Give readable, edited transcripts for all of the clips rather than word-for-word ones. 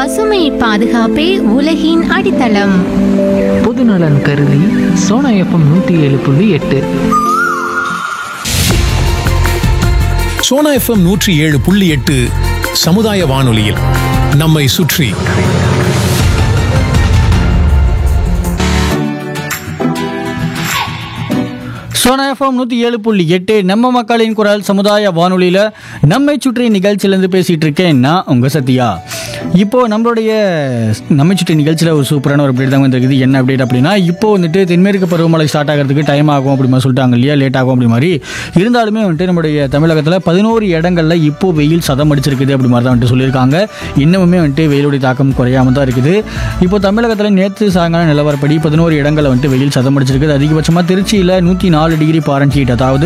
பசுமை பாதுகாப்பே உலகின் அடித்தளம். பொதுநலன் கருதி சோனா எஃப்எம் 107.8. சோனா எஃப்எம் 107.8 சமுதாய வானொலியில் நம்மை சுற்றி. சோனா எஃப்எம் 107.8 நம்ம மக்களின் குரல் சமுதாய வானொலியில் நம்மை சுற்றி நிகழ்ச்சியிலேருந்து பேசிகிட்டு இருக்கேன் நான் உங்கள் சத்யா. இப்போது நம்மளுடைய நம்மை சுற்றி நிகழ்ச்சியில் ஒரு சூப்பரான ஒரு அப்டேட் தான் வந்துருக்குது. என்ன அப்டேட் அப்படின்னா, இப்போது வந்துட்டு தென்மேற்கு பருவமழை ஸ்டார்ட் ஆகிறதுக்கு டைம் ஆகும் அப்படி சொல்லிட்டாங்க இல்லையா, லேட் ஆகும் அப்படி மாதிரி. இருந்தாலுமே வந்துட்டு நம்மளுடைய தமிழகத்தில் 11 இடங்களில் இப்போது வெயில் சதம் அடிச்சிருக்குது அப்படி மாதிரி தான் வந்துட்டு சொல்லியிருக்காங்க. இன்னமுமே வந்துட்டு வெயிலுடைய தாக்கம் குறையாமல் தான் இருக்குது. இப்போ தமிழகத்தில் நேற்று சாயங்காலம் நிலவரப்படி 11 இடங்களில் வந்துட்டு வெயில் சதம் அடிச்சிருக்குது. அதிகபட்சமாக திருச்சியில் 104 டிகிரி ஃபாரன்ஹீட், அதாவது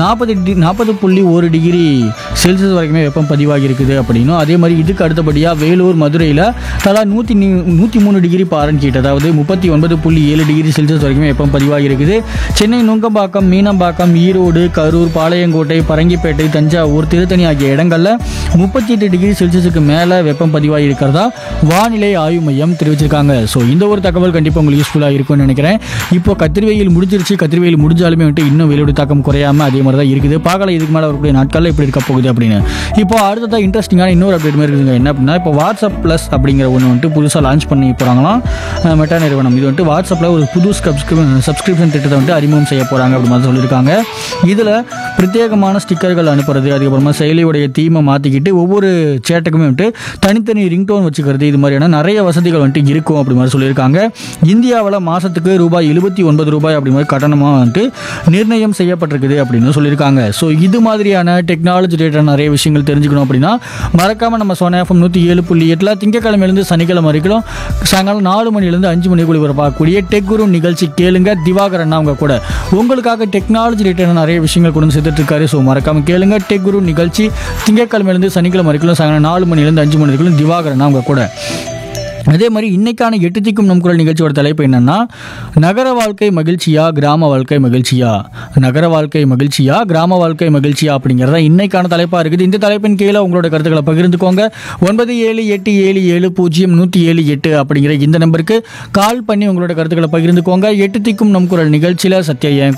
40.1 டிகிரி செல்சியஸ் வரைக்குமே வெப்பம் பதிவாகி இருக்குது அப்படின்னும். அதே மாதிரி இதுக்கு அடுத்தபடியாக வேலூர், மதுரையில் தலா 103 டிகிரி ஃபாரன்ஹீட், அதாவது 39.7 டிகிரி செல்சியஸ் வரைக்குமே வெப்பம் பதிவாகி இருக்குது. சென்னை நுங்கம்பாக்கம், மீனம்பாக்கம், ஈரோடு, கரூர், பாளையங்கோட்டை, பரங்கிப்பேட்டை, தஞ்சாவூர், திருத்தணி ஆகிய இடங்களில் 38 டிகிரி செல்சியஸுக்கு மேலே வெப்பம் பதிவாகி இருக்கிறதா வானிலை ஆய்வு மையம் தெரிவிச்சிருக்காங்க. ஸோ இந்த ஒரு தகவல் கண்டிப்பாக உங்களுக்கு யூஸ்ஃபுல்லாக இருக்கும்னு நினைக்கிறேன். இப்போ கத்திரிவெயில் முடிஞ்சிருச்சு. கத்திரிவெயில் முடிஞ்சாலுமே வந்துட்டு இன்னும் வெயிலுடைய தாக்கம் குறையாமல் அதே மாதிரி தான் இருக்குது. பார்க்கலாம் இதுக்கு மேலே வரக்கூடிய நாட்களில் எப்படி இருக்க போகுது அப்படின்னு. இப்போ அடுத்ததான் இன்ட்ரெஸ்டிங்கான இன்னொரு அப்டேட் மாதிரி இருக்குதுங்க. என்ன அப்படின்னா, இப்போ வாட்ஸ்அப் ப்ளஸ் அப்படிங்கிற ஒன்று வந்துட்டு புதுசாக லான்ச் பண்ணி போகிறாங்களாம் மெட்டா நிறுவனம். இது வந்துட்டு வாட்ஸ்அப்பில் ஒரு புது சப்ஸ்கிரிப்ஷன் திட்டத்தை வந்துட்டு அறிமுகம் செய்ய போகிறாங்க அப்படி மாதிரி சொல்லியிருக்காங்க. இதில் பிரத்யேகமான ஸ்டிக்கர்கள் அனுப்புறது, அதுக்கப்புறமா செயலியுடைய தீமை மாற்றிக்கிட்டு ஒவ்வொரு சேட்டுக்குமே வந்துட்டு தனித்தனி ரிங்டோன் வச்சுக்கிறது, இது மாதிரியான நிறைய வசதிகள் வந்துட்டு இருக்கும் அப்படி மாதிரி சொல்லியிருக்காங்க. இந்தியாவில் மாதத்துக்கு ₹79 அப்படி மாதிரி கட்டணமாக வந்துட்டு நிர்ணயம் செய்யப்பட்டிருக்குது அப்படின்னு சொல்லியிருக்காங்க. ஸோ இது மாதிரியான டெக்னாலஜி ரிலேட்டட் நிறைய விஷயங்கள் தெரிஞ்சுக்கணும் அப்படின்னா மறக்காமல் நம்ம சோனா எஃப்எம் 107.8 திங்கக்கிழமையிலேருந்து சனிக்கிழமை வரைக்கும் சாயங்காலம் 4 மணிலேருந்து 5 மணிக்குள்ள பார்க்கக்கூடிய டெக் குரு நிகழ்ச்சி கேளுங்க. திவாகரன் அவங்க கூட உங்களுக்காக டெக்னாலஜி ரிலேட்டட் நிறைய விஷயங்கள் கொண்டு சேர்த்துட்டு இருக்காரு. ஸோ மறக்காமல் கேளுங்க. டெக் குரு நிகழ்ச்சி திங்கக்கிழமையிலேருந்து சனிக்கிழமை வரைக்கும் சாயங்காலம் 4 மணிலேருந்து 5 மணி வரைக்கும் திவாகரன் அவங்க கூட. அதே மாதிரி இன்னைக்கான 8 திக்கும் நம் குரல் நிகழ்ச்சியோட தலைப்பு என்னன்னா, நகர வாழ்க்கை மகிழ்ச்சியா கிராம வாழ்க்கை மகிழ்ச்சியா, நகர வாழ்க்கை மகிழ்ச்சியா கிராம வாழ்க்கை மகிழ்ச்சியா அப்படிங்கிறத இன்னைக்கான தலைப்பாக இருக்குது. இந்த தலைப்பின் கீழே உங்களோட கருத்துக்களை பகிர்ந்துக்கோங்க. 9787070178 அப்படிங்கிற இந்த நம்பருக்கு கால் பண்ணி உங்களோட கருத்துக்களை பகிர்ந்துக்கோங்க. 8 திக்கும் நம் குரல் நிகழ்ச்சியில் சத்யா